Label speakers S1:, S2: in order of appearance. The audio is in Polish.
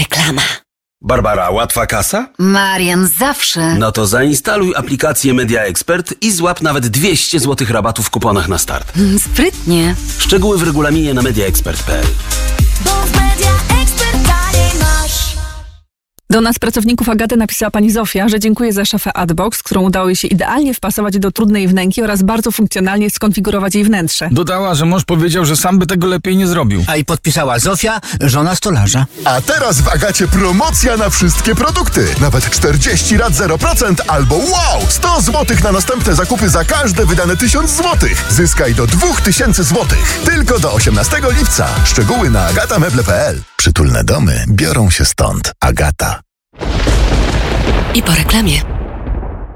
S1: Reklama.
S2: Barbara, łatwa kasa?
S1: Marian, zawsze.
S2: No to zainstaluj aplikację Media Expert i złap nawet 200 zł rabatu w kuponach na start.
S1: Sprytnie.
S2: Szczegóły w regulaminie na mediaexpert.pl.
S3: Do nas, pracowników Agaty, napisała pani Zofia, że dziękuję za szafę Adbox, którą udało jej się idealnie wpasować do trudnej wnęki oraz bardzo funkcjonalnie skonfigurować jej wnętrze.
S4: Dodała, że mąż powiedział, że sam by tego lepiej nie zrobił.
S5: A i podpisała Zofia, żona stolarza.
S6: A teraz w Agacie promocja na wszystkie produkty. Nawet 40 lat 0% albo wow! 100 zł na następne zakupy za każde wydane 1000 zł. Zyskaj do 2000 zł. Tylko do 18 lipca. Szczegóły na agatameble.pl. Przytulne domy biorą się stąd. Agata.
S1: I po reklamie.